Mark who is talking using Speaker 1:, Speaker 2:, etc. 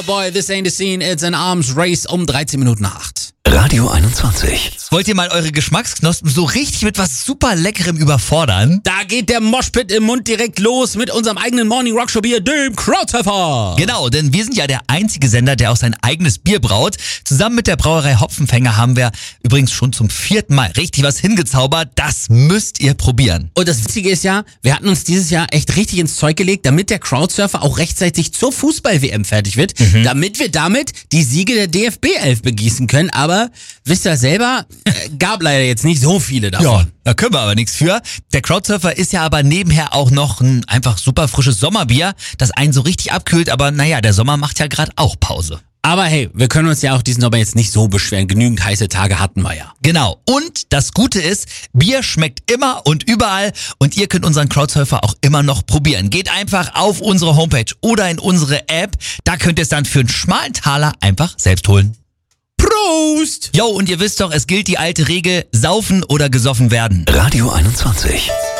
Speaker 1: Out Boy, this ain't a scene, it's an arms race um 13 Minuten nach 8.
Speaker 2: Radio 21.
Speaker 3: Wollt ihr mal eure Geschmacksknospen so richtig mit was super Leckerem überfordern?
Speaker 1: Da geht der Moshpit im Mund direkt los mit unserem eigenen Morning Rock Show Bier, dem Krautpfeffer.
Speaker 3: Genau, denn wir sind ja der einzige Sender, der auch sein eigenes Bier braut. Zusammen mit der Brauerei Hopfenfänger haben wir übrigens schon zum 4. Mal richtig was hingezaubert. Das müsst ihr probieren.
Speaker 1: Und das Witzige ist ja, wir hatten uns dieses Jahr echt richtig ins Zeug gelegt, damit der Crowdsurfer auch rechtzeitig zur Fußball-WM fertig wird, damit wir damit die Siege der DFB 11 begießen können. Aber wisst ihr selber, gab leider jetzt nicht so viele davon.
Speaker 3: Ja, da können wir aber nichts für. Der Crowdsurfer ist ja aber nebenher auch noch ein einfach super frisches Sommerbier, das einen so richtig abkühlt. Aber naja, der Sommer macht ja gerade auch Pause.
Speaker 1: Aber hey, wir können uns ja auch diesen Sommer jetzt nicht so beschweren. Genügend heiße Tage hatten wir ja.
Speaker 3: Genau. Und das Gute ist, Bier schmeckt immer und überall und ihr könnt unseren Crowdsurfer auch immer noch probieren. Geht einfach auf unsere Homepage oder in unsere App. Da könnt ihr es dann für einen schmalen Taler einfach selbst holen.
Speaker 1: Prost!
Speaker 3: Jo, und ihr wisst doch, es gilt die alte Regel, saufen oder gesoffen werden.
Speaker 2: Radio 21.